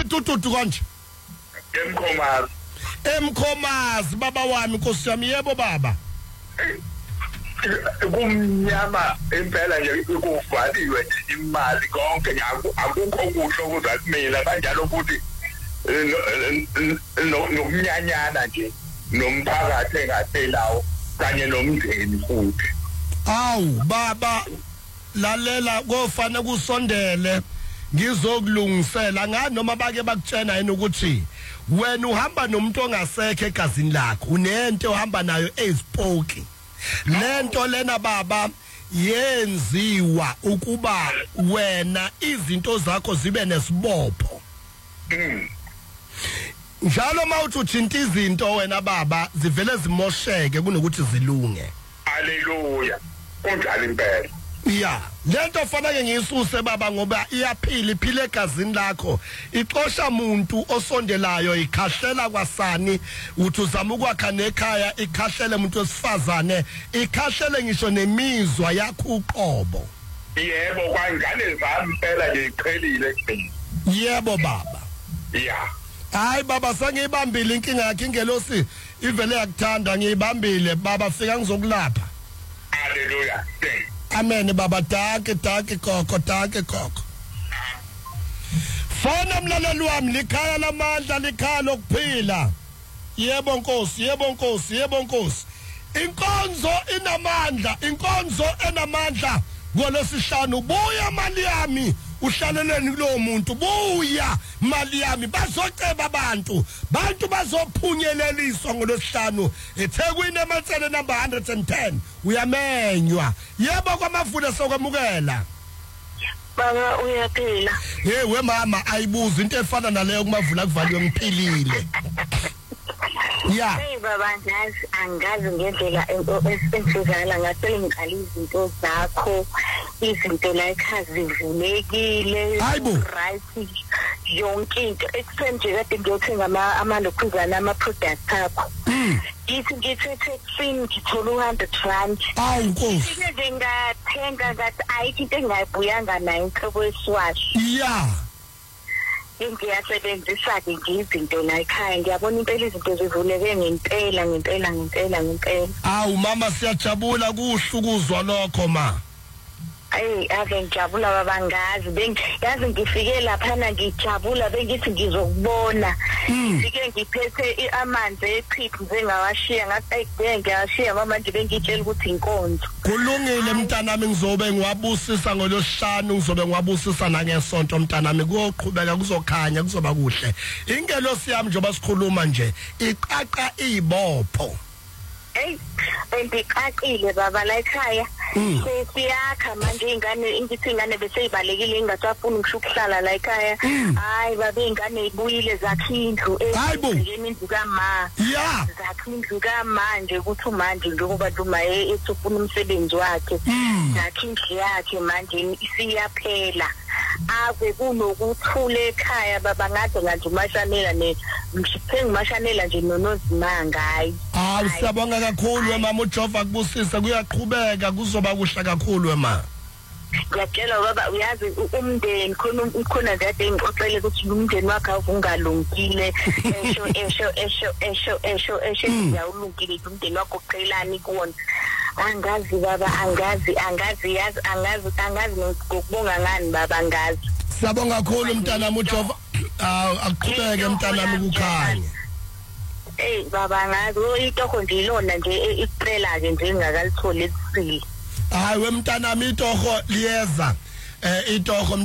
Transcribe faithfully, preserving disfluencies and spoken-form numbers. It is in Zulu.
Dududu konje? Emkhomazi. Emkhomazi baba wami Nkosi yami yebo baba. Kumnyama impela nje kuvaliwe imali konke akukho kusho ukuthi mina kanjalo futhi nokunyanyana nje nomphakathi engathelawo kanye nomndeni futhi. Awu baba lalela kofana kusondele ngizokulungisela ngani noma bake bakutshena yini ukuthi wena uhamba nomuntu ongasekho egazini lakho unento ohamba nayo ezipoki. Lento lena baba yenziwa ukuba wena izinto zakho zibe nesibopho. Njalo mawuthi uthinta izinto wena baba zivele zimosheke kunokuthi zilunge. Haleluya. Kunjalo impela. Yeah, lento fanele ngiyisuse baba ngoba iyaphila iphile egazini lakho. Ixosha umuntu osondelayo ikhahlela kwasani uthi uzama ukwakha nekhaya ikhahlele umuntu wesifazane ikhahlele ngisho nemizwa yakho uqobo. Yebo kwangane zami impela nje iqhelile kimi. Yebo baba. Yeah. Hayi baba sengiyibambile inkinga yakhe ingelosi ivele yakuthanda ngiyibambile baba fika ngizokulapha. Haleluya. Amen baba take take koko take koko. Fona mlaleli wami likhaya lamandla likhaya lokuphila. Yebo Nkosi yebo Nkosi yebo Nkosi. Inkonzo inamandla inkonzo enamandla ngolosihlanu buya mali yami uhlaleleni kulo muntu buya mali yami bazoceba abantu bantu bazophunyeleliswa ngolosihlanu eThekwini eMatsele number one hundred ten uyamenywa yebo kwamafuna sokwamukela baba uyaphila hey we mama ayibuza into efana naleyo kumavula kuvaliwe ngiphilile yeah hey baba ngazi angazi ngendlela esenzakala ngathela ngiqala izinto zakho izinto la ekhaya zivulekile right yonke into ekuseni kade ngiyothenga ama amalokhuzana ama products akho ithi ngithethe ekuseni ngithola one hundred rand awu Nkosi nje ngathenga ngathi ayikho into engayibuyanga nayo inhlobo yeswashi yeah ngiyasebenzisa ke izinto la ekhaya ngiyabona impela izinto zivuleke ngempela ngempela ngempela ngempela awu mama siyajabula kuhlukuzwa lokho ma Ay ave ngijabula babangazi bengiyazi ngifike lapha na ngijabula bengithi ngizokubona ngifike ngiphethe amanzi echipi njengawashiya ngathi ayibheke ngiyashiya mama nje bengitshela ukuthi inkonzo kulungile mntanami ngizobe ngiwabusisa ngolosihlanu ngizobe ngiwabusisa nangesonto mntanami kuyoqhubeka kuzokhanya kuzoba kuhle ingelosi yami njengoba sikhuluma nje iqaqa izibopho hey bengiqaqile baba la ekhaya siyakha manje ingane ngithi ingane bese ibalekile ingathafuna ukuhlala la ekhaya hayi babe ingane ibuyile zakhindlu ezingeni indlu kama yeah zakhindlu kama nje ukuthi manje ngoba dumaye ethufuna umsebenzi wakhe zakhindlu yakhe manje isiyaphela ave kunokuthula ekhaya baba ngade ngathi umashanela ne ngiphenga umashanela nje nonozimanga hayi ah siyabonga kakhulu wemama uJehova kubusisa kuyaqhubeka kuzoba kuhle kakhulu wema ngiyatshela baba uyazi umndeni khona ukhona kade ngixoxele ukuthi umndeni wakhe awungalungile esho esho esho esho esho esho ngiyawulungile umndeni wakho uqelani kuwona angazi baba angazi angazi yazi angazi angazi ngokubonga ngani baba angazi siyabonga kakhulu mntanami uJehova akuqhubeke mntanami kukhanya eh baba ngazi itoho nje ilona nje iprela ke nje ingakalithola ekusile hayi wemntanami itoho liyeza eh itoho